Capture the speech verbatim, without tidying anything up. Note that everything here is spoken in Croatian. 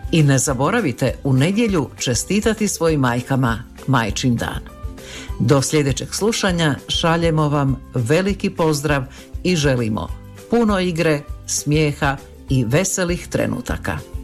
I ne zaboravite u nedjelju čestitati svojim majkama Majčin dan. Do sljedećeg slušanja šaljemo vam veliki pozdrav i želimo puno igre, smijeha i veselih trenutaka.